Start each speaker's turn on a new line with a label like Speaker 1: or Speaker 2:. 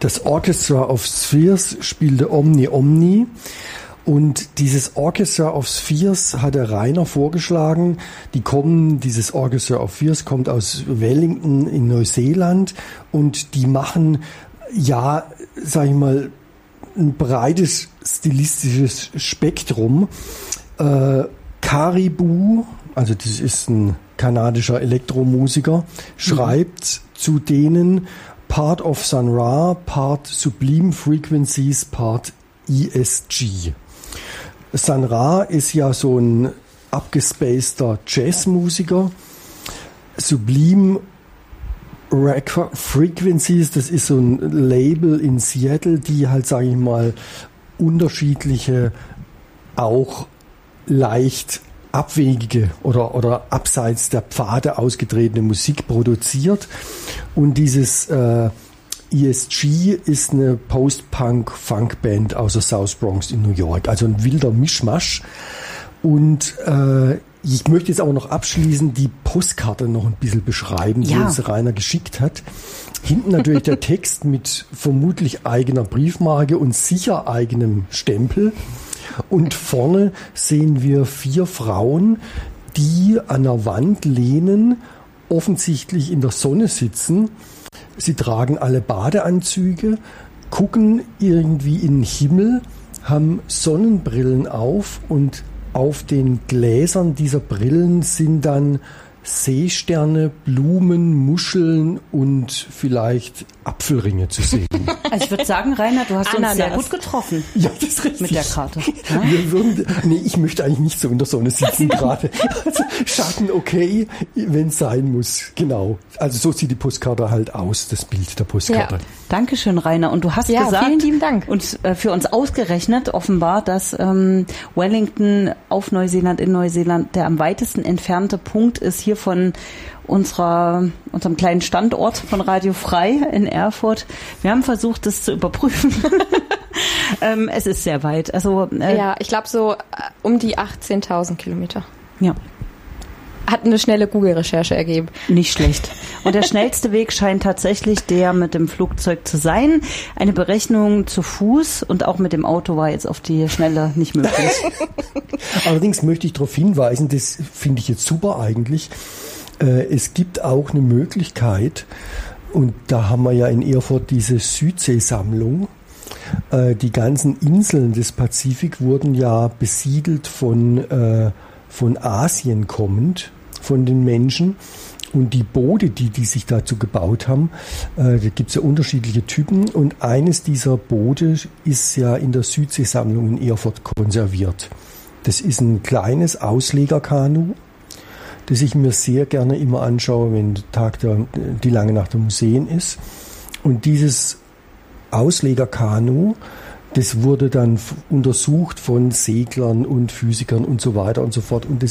Speaker 1: Das Orchestra of Spheres spielte Omni Omni. Und dieses Orchestra of Spheres hat der Rainer vorgeschlagen. Dieses Orchestra of Spheres kommt aus Wellington in Neuseeland und die machen, ja, sag ich mal, ein breites stilistisches Spektrum. Caribou, also das ist ein kanadischer Elektromusiker, schreibt zu denen Part of Sun Ra, Part Sublime Frequencies, Part ESG. Sun Ra ist ja so ein abgespaceter Jazzmusiker. Sublime Frequencies, das ist so ein Label in Seattle, die halt, sage ich mal, unterschiedliche, auch leicht abwegige oder abseits der Pfade ausgetretene Musik produziert. Und dieses ESG ist eine Post-Punk-Funk-Band aus der South Bronx in New York. Also ein wilder Mischmasch. Und ich möchte jetzt aber noch abschließend die Postkarte noch ein bisschen beschreiben, die uns Rainer geschickt hat. Hinten natürlich der Text mit vermutlich eigener Briefmarke und sicher eigenem Stempel. Und vorne sehen wir 4 Frauen, die an der Wand lehnen, offensichtlich in der Sonne sitzen. Sie tragen alle Badeanzüge, gucken irgendwie in den Himmel, haben Sonnenbrillen auf und auf den Gläsern dieser Brillen sind dann Seesterne, Blumen, Muscheln und vielleicht Apfelringe zu sehen.
Speaker 2: Also ich würde sagen, Rainer, du hast uns sehr gut getroffen.
Speaker 1: Ja, das ist richtig.
Speaker 2: Mit der Karte. Ja?
Speaker 1: Ich möchte eigentlich nicht so in der Sonne sitzen gerade. Also Schatten okay, wenn es sein muss. Genau. Also so sieht die Postkarte halt aus, das Bild der Postkarte.
Speaker 2: Ja. Dankeschön, Rainer. Und du hast gesagt,
Speaker 3: vielen lieben Dank.
Speaker 2: Und für uns ausgerechnet offenbar, dass Wellington auf Neuseeland, in Neuseeland, der am weitesten entfernte Punkt ist hier von unserem kleinen Standort von Radio Frei in Erfurt. Wir haben versucht, das zu überprüfen. Es ist sehr weit. Also
Speaker 3: ich glaube so um die 18.000 Kilometer.
Speaker 2: Ja.
Speaker 3: Hat eine schnelle Google-Recherche ergeben.
Speaker 2: Nicht schlecht. Und der schnellste Weg scheint tatsächlich der mit dem Flugzeug zu sein. Eine Berechnung zu Fuß und auch mit dem Auto war jetzt auf die Schnelle nicht möglich.
Speaker 1: Allerdings möchte ich darauf hinweisen, das finde ich jetzt super eigentlich. Es gibt auch eine Möglichkeit, und da haben wir ja in Erfurt diese Südseesammlung. Die ganzen Inseln des Pazifik wurden ja besiedelt von Asien kommend, von den Menschen. Und die Boote, die sich dazu gebaut haben, da gibt es ja unterschiedliche Typen. Und eines dieser Boote ist ja in der Südseesammlung in Erfurt konserviert. Das ist ein kleines Auslegerkanu, das ich mir sehr gerne immer anschaue, wenn die lange Nacht der Museen ist. Und dieses Auslegerkanu, das wurde dann untersucht von Seglern und Physikern und so weiter und so fort. Und